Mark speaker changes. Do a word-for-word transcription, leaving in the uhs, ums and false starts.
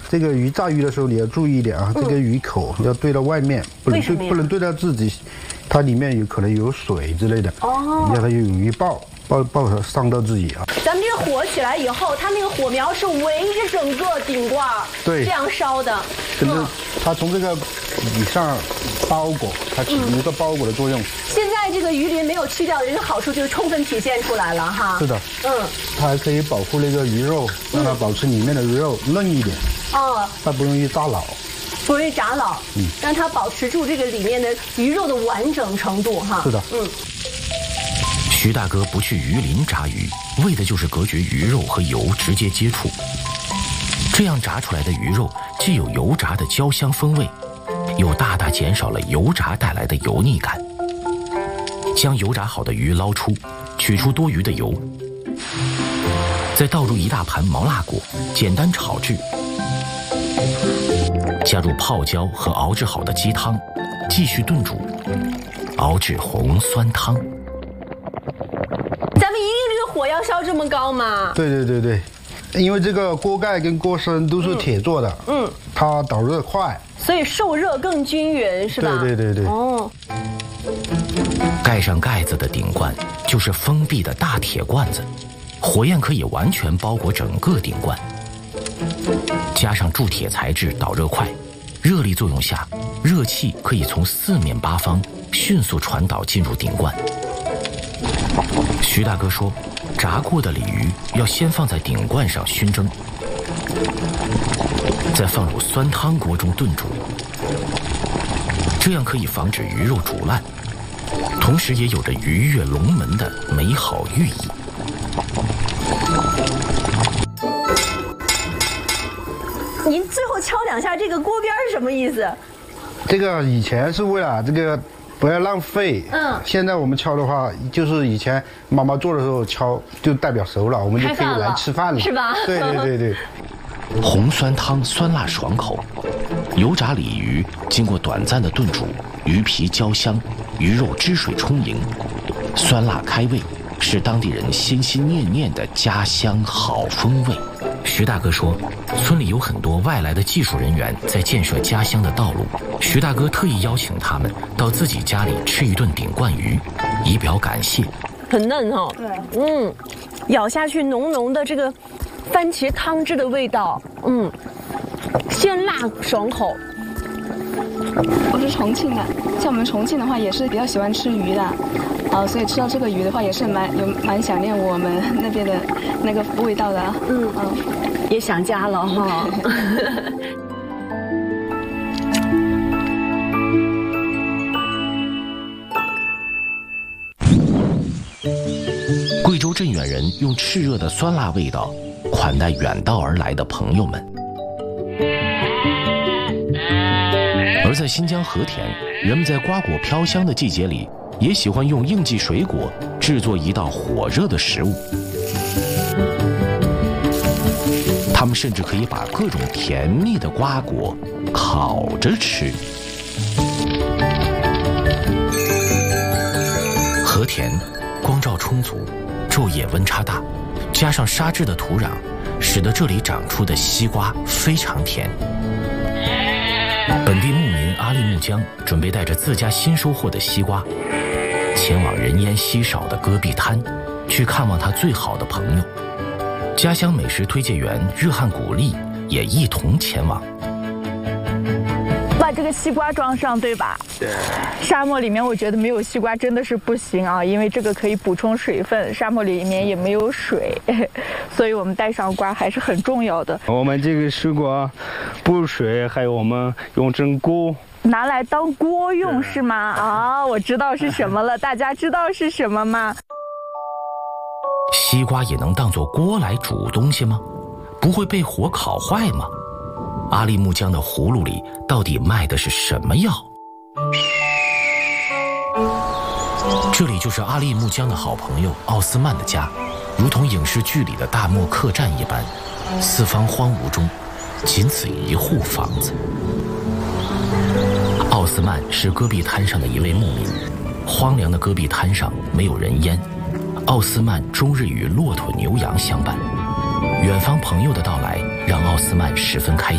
Speaker 1: 这个鱼炸鱼的时候你要注意一点啊，嗯、这个鱼口要对到外面，不能对不能对到自己，它里面有可能有水之类的，哦，你让它有容易爆。 爆爆伤到自己啊！
Speaker 2: 咱们这个火起来以后，它那个火苗是围着整个顶罐对这样烧的，
Speaker 1: 就是它从这个以上包裹，它起一个包裹的作用。嗯、
Speaker 2: 现在这个鱼鳞没有去掉的这个好处就是充分体现出来了哈。
Speaker 1: 是的，嗯，它还可以保护那个鱼肉，让它保持里面的鱼肉嫩一点。哦，它不容易炸老。
Speaker 2: 不容易炸老，嗯，让它保持住这个里面的鱼肉的完整程度哈。
Speaker 1: 是的，
Speaker 2: 嗯。
Speaker 3: 徐大哥不去鱼鳞炸鱼，为的就是隔绝鱼肉和油直接接触。这样炸出来的鱼肉既有油炸的焦香风味，又大大减少了油炸带来的油腻感。将油炸好的鱼捞出，取出多余的油，再倒入一大盘毛辣果，简单炒制。 加入泡椒和熬制好的鸡汤，继续炖煮，熬制红酸汤。
Speaker 2: 咱们一定这个火要烧这么高吗？
Speaker 1: 对对对对，因为这个锅盖跟锅身都是铁做的，嗯，嗯它导热快，
Speaker 2: 所以受热更均匀，是吧？
Speaker 1: 对对对对。哦。
Speaker 3: 盖上盖子的顶罐就是封闭的大铁罐子，火焰可以完全包裹整个顶罐。 加上铸铁材质导热快，热力作用下，热气可以从四面八方迅速传导进入顶罐。徐大哥说，炸过的鲤鱼要先放在顶罐上熏蒸，再放入酸汤锅中炖煮，这样可以防止鱼肉煮烂，同时也有着鱼跃龙门的美好寓意。
Speaker 2: 您最后敲两下这个锅边是什么意思？
Speaker 1: 这个以前是为了这个不要浪费，嗯，现在我们敲的话，就是以前妈妈做的时候敲，就代表熟了，我们就可以来吃饭了，
Speaker 2: 是吧？
Speaker 1: 对对对对。
Speaker 3: 红酸汤酸辣爽口，油炸鲤鱼经过短暂的炖煮，鱼皮焦香，鱼肉汁水充盈，酸辣开胃，是当地人心心念念的家乡好风味。 徐大哥说，村里有很多外来的技术人员在建设家乡的道路。徐大哥特意邀请他们到自己家里吃一顿顶罐鱼，以表感谢。
Speaker 2: 很嫩哈、哦，对，嗯，咬下去浓浓的这个番茄汤汁的味道，嗯，鲜辣爽口。
Speaker 4: 我是重庆的，像我们重庆的话也是比较喜欢吃鱼的，啊，所以吃到这个鱼的话也是蛮有蛮想念我们那边的那个味道的，嗯嗯，
Speaker 2: 也想家了哈。
Speaker 3: 贵州镇远人用炽热的酸辣味道款待远道而来的朋友们。而在新疆和田，人们在瓜果飘香的季节里，也喜欢用应季水果制作一道火热的食物。他们甚至可以把各种甜蜜的瓜果烤着吃。和田光照充足，昼夜温差大，加上沙质的土壤，使得这里长出的西瓜非常甜。本地牧民阿力木江准备带着自家新收获的西瓜，前往人烟稀少的戈壁滩，去看望他最好的朋友。家乡美食推介员日汉古丽也一同前往。
Speaker 5: 把这个西瓜装上，对吧？对。沙漠里面我觉得没有西瓜真的是不行啊，因为这个可以补充水分，沙漠里面也没有水，所以我们带上瓜还是很重要的。
Speaker 6: 我们这个水果补水，还有我们用成锅。
Speaker 5: 拿来当锅用是吗？啊，我知道是什么了，大家知道是什么吗？
Speaker 3: 西瓜也能当作锅来煮东西吗？不会被火烤坏吗？阿力木江的葫芦里到底卖的是什么药？这里就是阿力木江的好朋友奥斯曼的家，如同影视剧里的大漠客栈一般，四方荒芜中仅此一户房子。奥斯曼是戈壁滩上的一位牧民，荒凉的戈壁滩上没有人烟，奥斯曼终日与骆驼牛羊相伴。远方朋友的到来让奥斯曼十分开心。